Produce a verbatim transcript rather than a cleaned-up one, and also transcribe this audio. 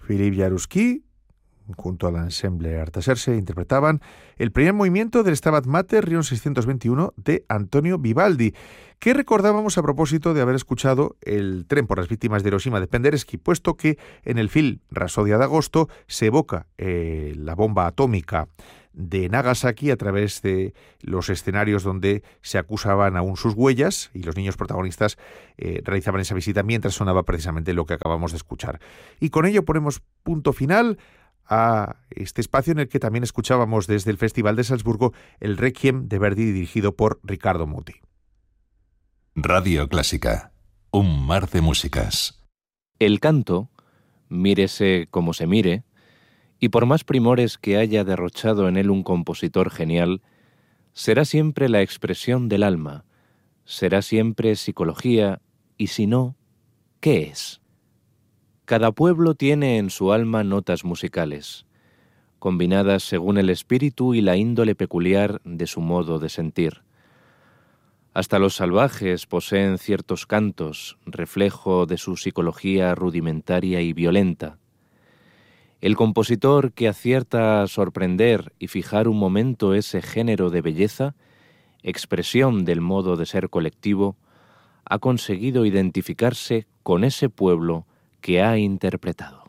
Philippe Jaruski, junto al ensemble Artaserse, interpretaban el primer movimiento del Stabat Mater Rion seiscientos veintiuno de Antonio Vivaldi, que recordábamos a propósito de haber escuchado el tren por las víctimas de Hiroshima de Penderecki, puesto que en el film Rasodia de agosto se evoca eh, la bomba atómica de Nagasaki a través de los escenarios donde se acusaban aún sus huellas, y los niños protagonistas eh, realizaban esa visita mientras sonaba precisamente lo que acabamos de escuchar. Y con ello ponemos punto final a este espacio en el que también escuchábamos desde el Festival de Salzburgo el Requiem de Verdi dirigido por Riccardo Muti. Radio Clásica, un mar de músicas. El canto, mírese como se mire, y por más primores que haya derrochado en él un compositor genial, será siempre la expresión del alma, será siempre psicología, y si no, ¿qué es? Cada pueblo tiene en su alma notas musicales, combinadas según el espíritu y la índole peculiar de su modo de sentir. Hasta los salvajes poseen ciertos cantos, reflejo de su psicología rudimentaria y violenta. El compositor que acierta a sorprender y fijar un momento ese género de belleza, expresión del modo de ser colectivo, ha conseguido identificarse con ese pueblo que ha interpretado.